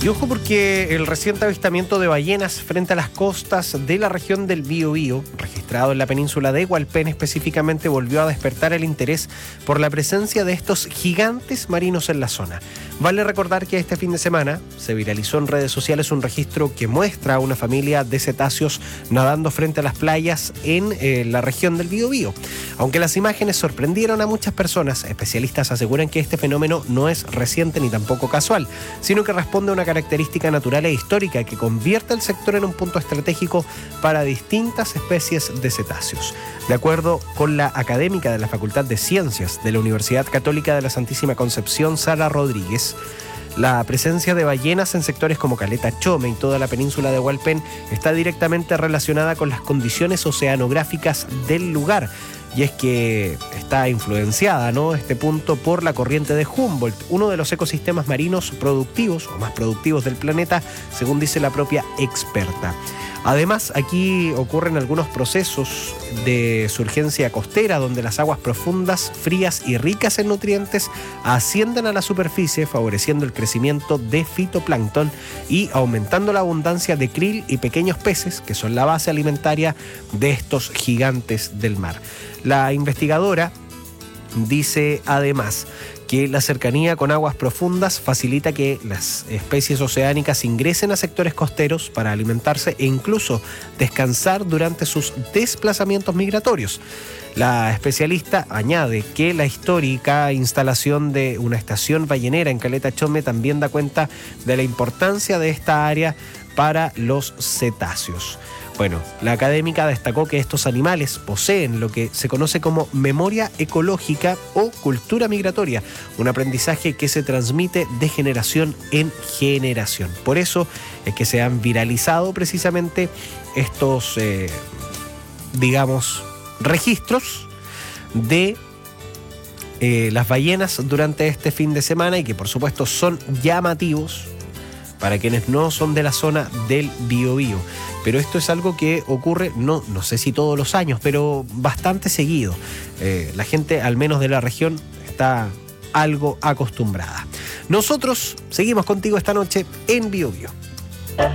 Y ojo porque el reciente avistamiento de ballenas frente a las costas de la región del Biobío, registrado en la península de Hualpén específicamente, volvió a despertar el interés por la presencia de estos gigantes marinos en la zona. Vale recordar que este fin de semana se viralizó en redes sociales un registro que muestra a una familia de cetáceos nadando frente a las playas en la región del Biobío. Aunque las imágenes sorprendieron a muchas personas, especialistas aseguran que este fenómeno no es reciente ni tampoco casual, sino que responde a una característica natural e histórica que convierte el sector en un punto estratégico para distintas especies de cetáceos. De acuerdo con la académica de la Facultad de Ciencias de la Universidad Católica de la Santísima Concepción, Sara Rodríguez, la presencia de ballenas en sectores como Caleta Chome y toda la península de Hualpén está directamente relacionada con las condiciones oceanográficas del lugar. Y es que está influenciada, ¿no?, este punto por la corriente de Humboldt, uno de los ecosistemas marinos productivos o más productivos del planeta, según dice la propia experta. Además, aquí ocurren algunos procesos de surgencia costera donde las aguas profundas, frías y ricas en nutrientes ascienden a la superficie, favoreciendo el crecimiento de fitoplancton y aumentando la abundancia de krill y pequeños peces, que son la base alimentaria de estos gigantes del mar. La investigadora dice además que la cercanía con aguas profundas facilita que las especies oceánicas ingresen a sectores costeros para alimentarse e incluso descansar durante sus desplazamientos migratorios. La especialista añade que la histórica instalación de una estación ballenera en Caleta Chome también da cuenta de la importancia de esta área para los cetáceos. Bueno, la académica destacó que estos animales poseen lo que se conoce como memoria ecológica o cultura migratoria, un aprendizaje que se transmite de generación en generación. Por eso es que se han viralizado precisamente estos, registros de las ballenas durante este fin de semana y que por supuesto son llamativos para quienes no son de la zona del Biobío. Pero esto es algo que ocurre, no sé si todos los años, pero bastante seguido. La gente, al menos de la región, está algo acostumbrada. Nosotros seguimos contigo esta noche en Biobío.